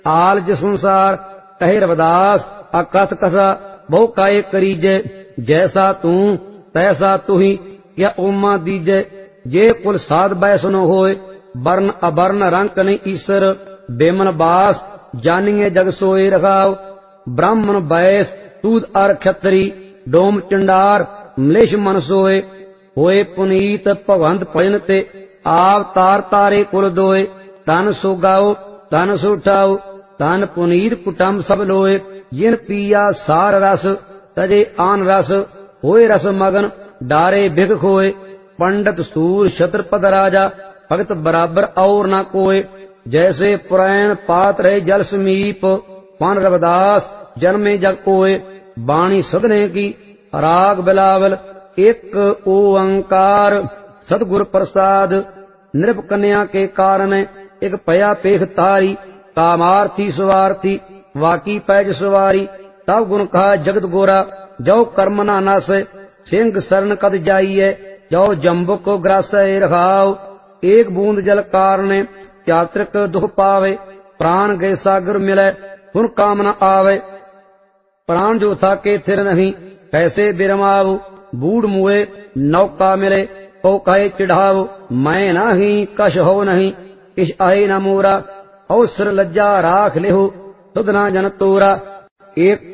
आलज संसार कहे रविदास अकथ कसा बहु काय करीजै जैसा तू तैसा तुही क्या ओमा दीजै जे कुल साध बैसन होए वर्ण अवर्ण रंक नहीं ईश्वर बेमन बास जानिए जग सोए रखाव ब्राह्मण बैस तूद अर क्षत्री डोम चंडार मलेश मन सोए होए पुनीत भगवंत भजन ते आप तार तारे कुल दोए तन सो गाओ तन सो उठाओ तन पुनीत कुटुंब सब लोए जिन पिया सार रस तजे आन रस होए रस मगन डारे भिख खोए पंडित सूर छत्रपद राजा भगत बराबर और न कोय जैसे पुरैन पात रहे जल समीप पन रविदास जन्मे जग कोय बाणी सदने की राग बिलावल एक ओंकार सतगुर प्रसाद नृप कन्या के कारण एक पया पेख तारी कामार्थी स्वार्थी वाकी पैज सवारी तब गुण कहा जगत गोरा जो कर्म ना नस सिंह शरण कद जाइए जो जम्बुक ग्रास रखाओ एक बूंद जल कारण चात्रिक दुख पावे प्राण गए सागर मिले पुन काम न आवे प्राण जो था के थिर नहीं कैसे बिरमाओ बूढ़ मुए नौका मिले ओ कहे चिढ़ाओ मैं नहीं कश हो नहीं इस आए न मोरा अवसर लज्जा राख लेहो तुद ना जन तोरा एक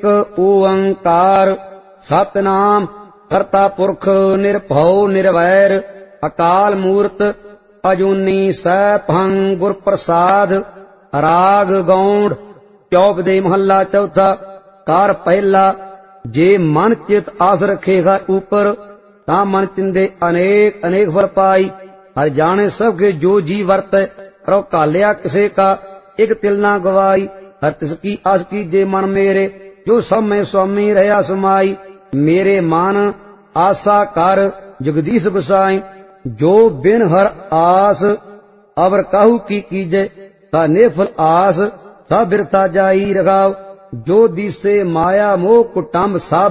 ओंकार सतनाम करता पुरख निर्भव निर्वैर अकाल मूर्त अजूनी सैभंग गुर प्रसाद राग गौड़ चौपदे महला चौथा कार पहला जे मन चित आस रखेगा ऊपर ता मन चिंदे अनेक अनेक फल पाई हर जाने सबके जो जी वर्त रो कालिया किसे का एक तिल ना गवाई हर तिसकी आस की जे मन मेरे जो सब में स्वामी रहा समाई मेरे मन आशा कर जगदीश गुसाई जो बिन हर आस अवर काहू की कीजे ता नेफल आस सब बिरता जाई रखाव जो दिसे माया मोह कुटुंब सब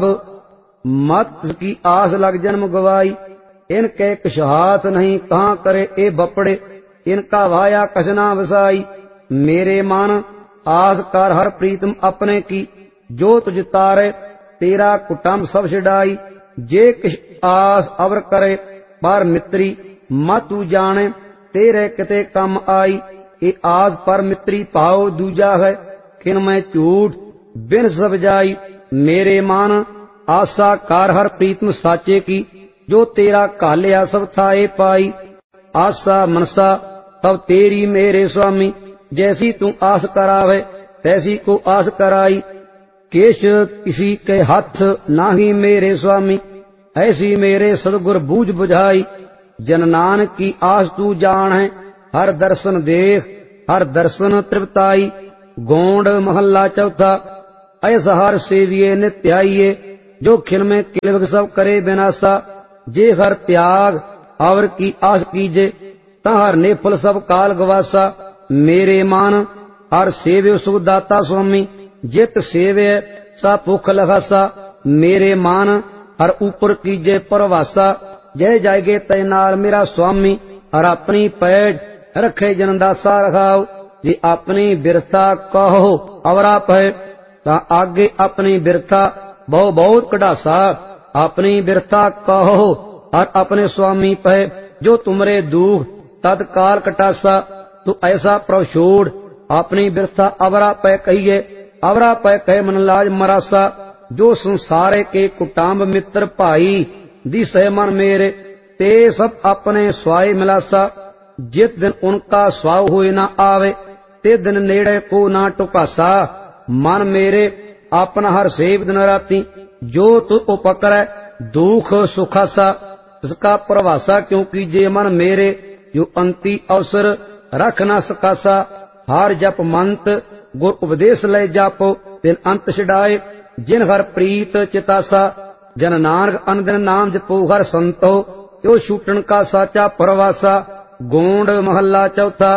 मत की आस लग जन्म गवाई इनके कुछ हाथ नहीं कहाँ करे ए बपड़े इनका वाया कसना वसाई मेरे मन आस कर हर प्रीतम अपने की जो तुझ तारे तेरा कुटुंब सब छिड़ाई जे किश आस अवर करे पर मित्री मत तू जाने तेरे किते कम आई ए आस पर मित्री पाओ दूजा है खिन में झूठ बिन सब जाई मेरे मन आशा कार हर प्रीतम साचे की जो तेरा कालिया सब थाए पाई आशा मनसा तब तेरी मेरे स्वामी जैसी तू आस करावे तैसी को आस कराई केश किसी के हाथ नाही मेरे स्वामी ऐसी मेरे सदगुर बूझ बुझाई जन नानक की आस तू जान है हर दर्शन देख हर दर्शन तृप्ताई गोंड महल्ला चौथा ऐसा हर सेविये नित्य आइये जो खिल में किलवक सब करे विनाशा जे हर त्याग और की आस कीजे तहर नेफल सब काल गवासा मेरे मान हर सेव्य सुखदाता स्वामी जित सेव्य सा भुख लगासा मेरे मान हर ऊपर कीजे परवासा जय जाएगे तय नाल मेरा स्वामी हर अपनी पैज रखे जनदासा रखाओ जे अपनी बिरथा कहो अवरा पै ता आगे अपनी बिरथा बहु बहुत कढ़ासा अपनी बिरथा कहो और अपने स्वामी पै जो तुमरे दुख तत्काल कटासा तू ऐसा प्रभ छोड़ अपनी बिरथा अवरा पै कहिए अवरा पै कहे मन लाज मरासा जो संसारे के कुटाम्ब मित्र भाई दिसे मन मेरे ते सब अपने स्वाय मिलासा जित दिन उनका स्वाव हुए न आवे ते दिन नेड़े को ना टुकासा मन मेरे अपना हर सेव दिन राती जो तू उपकर दुख सुखासा इसका प्रवासा क्यों कीजिए मन मेरे जो अंति अवसर रख न सकासा हार जप मंत गुर उपदेश ले जापो दिन अंत छिड़ाए जिन हर प्रीत चितासा जन नानक अनदिन नाम जपो हर संतो यो छूटन का साचा परवासा गोंड महल्ला चौथा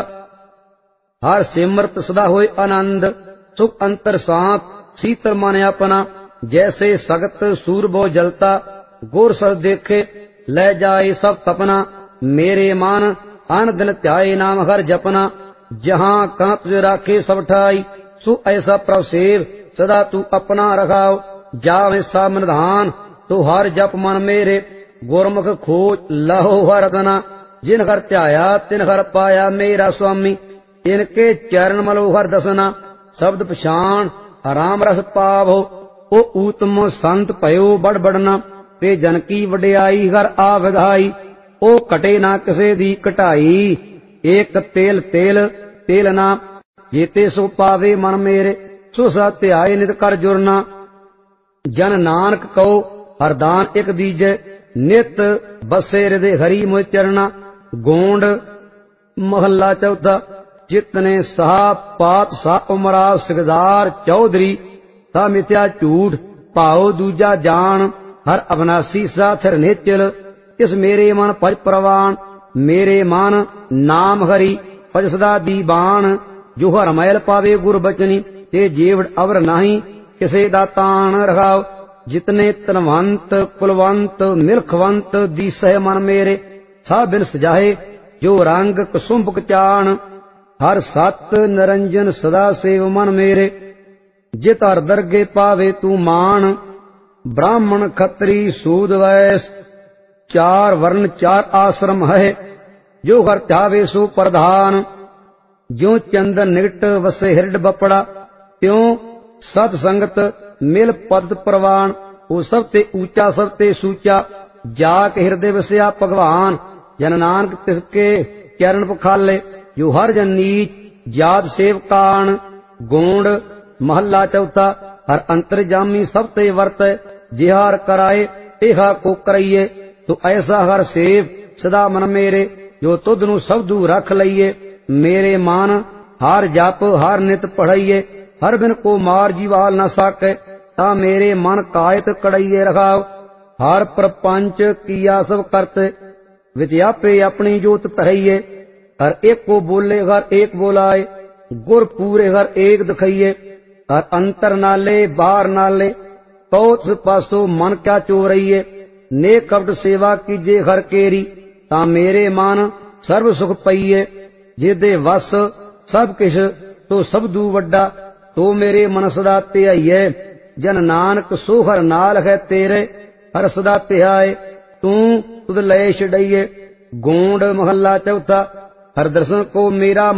हर सिमरत सदा होए आनंद सुख अंतर सांत शीतल मन अपना जैसे सगत सूरबो जलता गोर सर देखे ले जाए सब तपना मेरे मान अन दिन ध्याए नाम हर जपना जहाँ कहाँ तुझे राखे सब ठाई सो ऐसा प्रभ सेव सदा तू अपना रखाओ। जावे सब निधान तो हर जप मन मेरे, गुरमुख खोज लहो हर दना। जिन घर ध्याया तिन घर पाया मेरा स्वामी, इनके चरण मलोहर दसना। शब्द पछाण राम रस पावो, ओ ऊतम संत भयो बड़ बड़ना। ते जन की वडियाई घर आ विधाई, ओ कटे ना किसे दी कटाई। एक तेल तेल तेल ना, जेते सो पावे मन मेरे, सो सा ध्याय नित कर जुरना। जन नानक कहो हरदान एक दीजे, नित बसे हृदय हरि मोह चरना। गोंड महला चौथा। जितने सहा पात सा उमरा सिकदार चौधरी, ता मिथ्या झूठ भाव दूजा जान। हर अविनाशी सा थिर निचल, इस मेरे मन भज प्रवान। मेरे मन नाम हरि भज सदा दीवान। जो हर मैल पावे गुर बचनी, ते जेवड़ अवर नाही किसे दा तान रखाओ। जितने तनवंत कुलवंत मिल्खवंत दीसह मन मेरे, सा बिन सजाहे जो रंग कुसुम्भक चान। हर सत निरंजन सदा सेव मन मेरे, जित हर दरगे पावे तू मान। ब्राह्मण खत्री सूद वैस, चार वर्ण चार आश्रम है, जो घर ध्यावे सो प्रधान। ज्यों चंदन निकट वसे हिरड बपड़ा, त्यों सत संगत मिल पद प्रवान। वो सबते ऊंचा सबते सूचा, जाके हृदय वसया भगवान। जन नानक तिसके चरण पखाले, जो हर जन नीच जात सेवकान। गोंड महला चौथा। हर अंतर्जामी सबते वर्त, जिहार कराए एहा को करइए। तो ऐसा हर सेव सदा मन मेरे, जो तुध नु सबदू रख लइए। मेरे मन हर जप हर नित पढ़इए, हर बिन को मार जीवाल न साके। ता मेरे मन कायत कड़इए रखाओ। हर प्रपंच किया सब करते, विद्यापे अपनी जोत तरइए। हर एक को बोले हर एक बोलाए, गुर पूरे हर एक दिखाइए। हर अंतर नाले बाहर नाले, पौथ पासो मन क्या चोरइए। ने कपट सेवा कीजे हर केरी, ता मेरे मन सर्व सुख पइए। जिदे वस सब किश तो सबदू वड्डा, तो मेरे मन सदा ध्याइए। जन नानक सो हर नाल है तेरे, हर सदा ध्याए तू तुद लय छड़इए। गोंड महला चौथा। हर दर्शन को मेरा